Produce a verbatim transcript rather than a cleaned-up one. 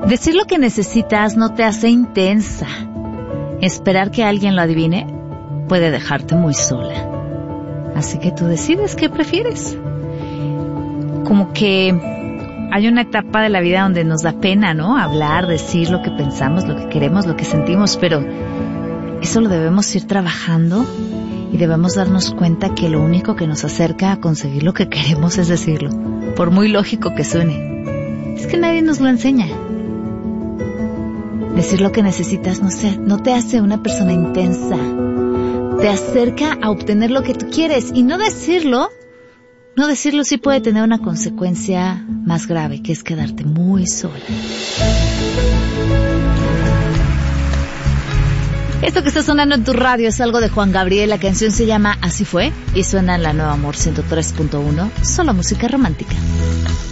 Decir lo que necesitas no te hace intensa. Esperar que alguien lo adivine puede dejarte muy sola. Así que tú decides qué prefieres. Como que hay una etapa de la vida donde nos da pena, ¿no? Hablar, decir lo que pensamos, lo que queremos, lo que sentimos, pero eso lo debemos ir trabajando y debemos darnos cuenta que lo único que nos acerca a conseguir lo que queremos es decirlo, por muy lógico que suene. Es que nadie nos lo enseña. Decir lo que necesitas no sé, no te hace una persona intensa. Te acerca a obtener lo que tú quieres. Y no decirlo, no decirlo sí puede tener una consecuencia más grave, que es quedarte muy sola. Esto que está sonando en tu radio es algo de Juan Gabriel. La canción se llama Así Fue y suena en la Nueva Amor ciento tres punto uno. Solo música romántica.